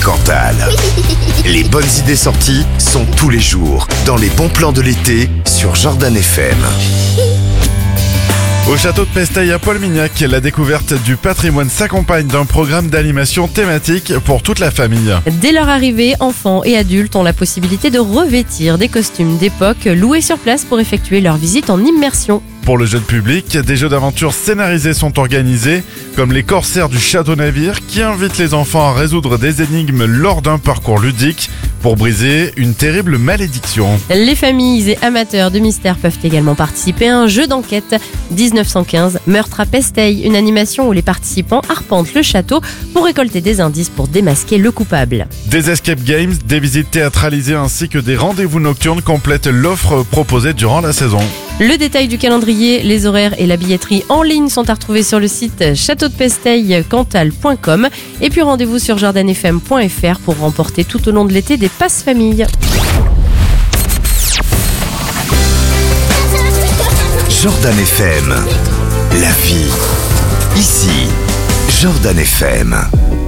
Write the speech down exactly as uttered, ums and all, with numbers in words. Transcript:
Cantal. Les bonnes idées sorties sont tous les jours dans les bons plans de l'été sur Jordan F M. Au château de Pesteil à Paul-Mignac, la découverte du patrimoine s'accompagne d'un programme d'animation thématique pour toute la famille. Dès leur arrivée, enfants et adultes ont la possibilité de revêtir des costumes d'époque loués sur place pour effectuer leur visite en immersion. Pour le jeune public, des jeux d'aventure scénarisés sont organisés, comme les corsaires du château navire, qui invitent les enfants à résoudre des énigmes lors d'un parcours ludique pour briser une terrible malédiction. Les familles et amateurs de mystère peuvent également participer à un jeu d'enquête. dix-neuf cent quinze, Meurtre à Pesteil, une animation où les participants arpentent le château pour récolter des indices pour démasquer le coupable. Des escape games, des visites théâtralisées ainsi que des rendez-vous nocturnes complètent l'offre proposée durant la saison. Le détail du calendrier, les horaires et la billetterie en ligne sont à retrouver sur le site château de pesteil cantal point com. Et puis rendez-vous sur jordan f m point f r pour remporter tout au long de l'été des passes famille. Jordan F M, la vie. Ici, Jordan F M.